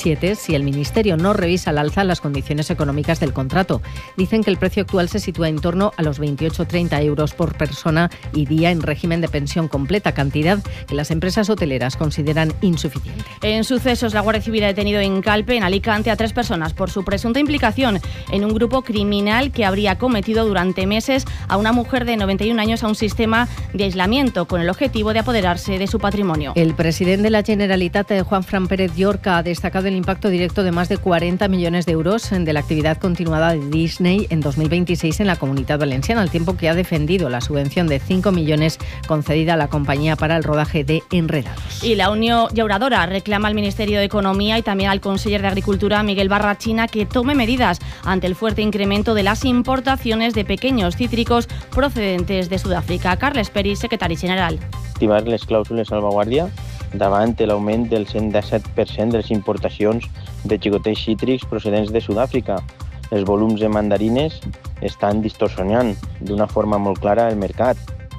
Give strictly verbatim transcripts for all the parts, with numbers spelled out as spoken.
veintisiete si el Ministerio no revisa al alza las condiciones económicas del contrato. Dicen que el precio actual se sitúa en torno a los veintiocho a treinta euros por persona y día en régimen de pensión completa, cantidad que las empresas hoteleras consideran insuficiente. En sucesos, la Guardia Civil ha detenido en Calpe, en Alicante, a tres personas por su presunta implicación en un grupo criminal que habría cometido durante meses a una mujer de noventa y un años a un sistema de aislamiento con el objetivo de apoderarse de su patrimonio. El presidente de la Generalitat, Juanfran Pérez Llorca, ha destacado el impacto directo de más de cuarenta millones de euros de la actividad continuada de Disney en dos mil veintiséis en la Comunitat Valenciana, al tiempo que ha defendido la subvención de cinco millones concedida a la compañía para el rodaje de Enredados. Y la Unión Llauradora reclama al Ministerio de Economía y también al conseller de Agricultura, Miguel Barrachina, que tome medidas ante el fuerte incremento de las importaciones de pequeños cítricos procedentes de Sudáfrica. Carles Peris, secretari general. Activar les clàusules salvaguàrdia davant l'augment del cent disset per cent de les importacions de xicotets cítrics procedents de Sud-àfrica. Els volums de mandarines estan distorsionant d'una forma molt clara el mercat.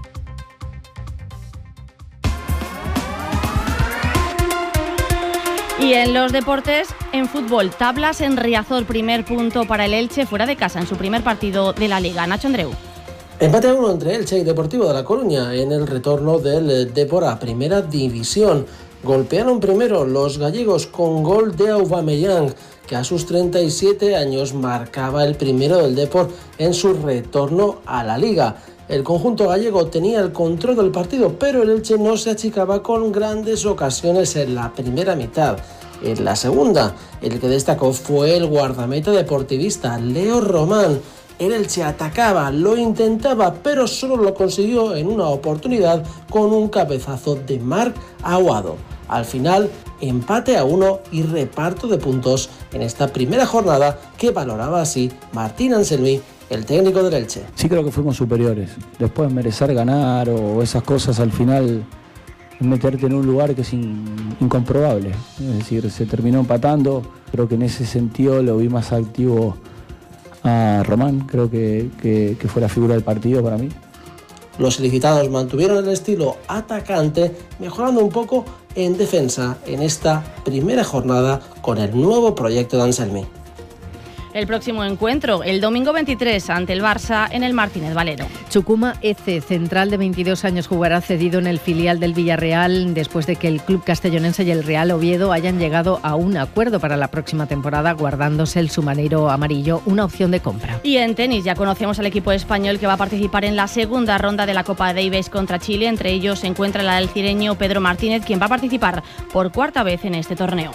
Y en los deportes, en fútbol, tablas en Riazor, primer punto para el Elche fuera de casa en su primer partido de la Liga. Nacho Andreu. Empate a uno entre Elche y Deportivo de La Coruña en el retorno del Depor a Primera División. Golpearon primero los gallegos con gol de Aubameyang, que a sus treinta y siete años marcaba el primero del Depor en su retorno a la Liga. El conjunto gallego tenía el control del partido, pero el Elche no se achicaba con grandes ocasiones en la primera mitad. En la segunda, el que destacó fue el guardameta deportivista Leo Román. El Elche atacaba, lo intentaba, pero solo lo consiguió en una oportunidad con un cabezazo de Marc Aguado. Al final, empate a uno y reparto de puntos en esta primera jornada que valoraba así Martín Anselmi, el técnico del Elche. Sí creo que fuimos superiores. Después merecer ganar o esas cosas al final, meterte en un lugar que es in, incomprobable. Es decir, se terminó empatando. Creo que en ese sentido lo vi más activo a Román. Creo que, que, que fue la figura del partido para mí. Los ilicitanos mantuvieron el estilo atacante, mejorando un poco en defensa en esta primera jornada con el nuevo proyecto de Anselmi. El próximo encuentro, el domingo veintitrés, ante el Barça en el Martínez Valero. Chukuma Eze, central de veintidós años, jugará cedido en el filial del Villarreal después de que el club castellonense y el Real Oviedo hayan llegado a un acuerdo para la próxima temporada, guardándose el submarino amarillo una opción de compra. Y en tenis ya conocemos al equipo español que va a participar en la segunda ronda de la Copa Davis contra Chile. Entre ellos se encuentra el alcireño Pedro Martínez, quien va a participar por cuarta vez en este torneo.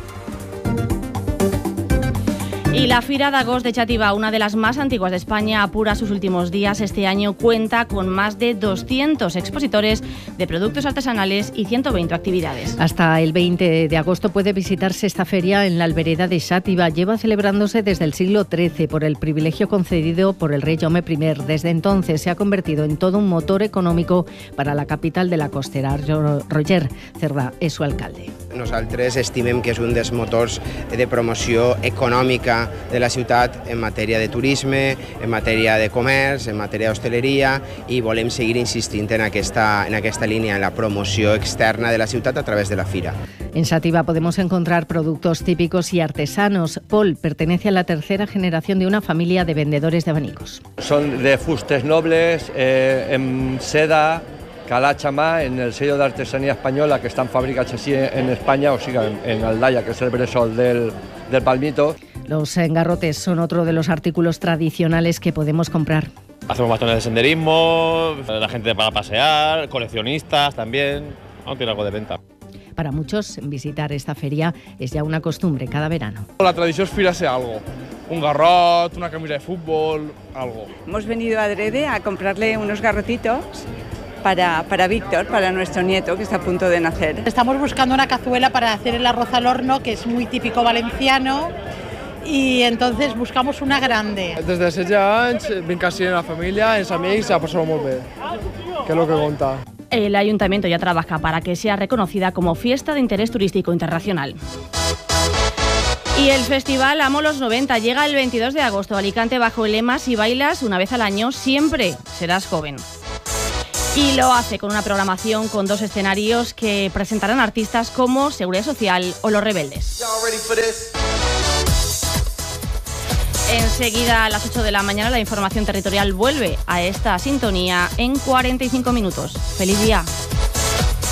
Y la Fira d'Agost de Xàtiva, una de las más antiguas de España, apura sus últimos días. Este año cuenta con más de doscientos expositores de productos artesanales y ciento veinte actividades. Hasta el veinte de agosto puede visitarse esta feria en la Albereda de Xàtiva. Lleva celebrándose desde el siglo trece por el privilegio concedido por el rey Jaume primer. Desde entonces se ha convertido en todo un motor económico para la capital de la costera. Roger Cerdà és su alcalde. Nosaltres estimem que és un dels motors de promoció econòmica de la ciutat en matèria de turisme, en matèria de comerç, en matèria d'hostaleria, i volem seguir insistint en aquesta, en aquesta línia, en la promoció externa de la ciutat a través de la fira. En Xàtiva podemos encontrar productos típicos y artesanos. Paul pertenece a la tercera generación de una familia de vendedores de abanicos. Son de fustes nobles, eh, en seda, calachama, en el sello de artesanía española que están fabricados así en España, o sea, en, en Aldaya, que es el bressol del, del palmito. Los engarrotes son otro de los artículos tradicionales que podemos comprar. Hacemos bastones de senderismo, la gente para pasear, coleccionistas también, aún tiene algo de venta. Para muchos, visitar esta feria es ya una costumbre cada verano. La tradició és firar-se algo, un garrot, una camisa de fútbol, algo. Hemos venido a Adrede a comprarle unos garrotitos para, para Víctor, para nuestro nieto que está a punto de nacer. Estamos buscando una cazuela para hacer el arroz al horno, que es muy típico valenciano, y entonces buscamos una grande. Des de setze anys vinc així en la família, els amics, a passar-ho molt bé, que és el que compta. El ayuntamiento ya trabaja para que sea reconocida como fiesta de interés turístico internacional. Y el festival Amo los noventa llega el veintidós de agosto a Alicante bajo el lema: si bailas una vez al año, siempre serás joven. Y lo hace con una programación con dos escenarios que presentarán artistas como Seguridad Social o Los Rebeldes. Enseguida a las ocho de la mañana la información territorial vuelve a esta sintonía en cuarenta y cinco minutos. ¡Feliz día!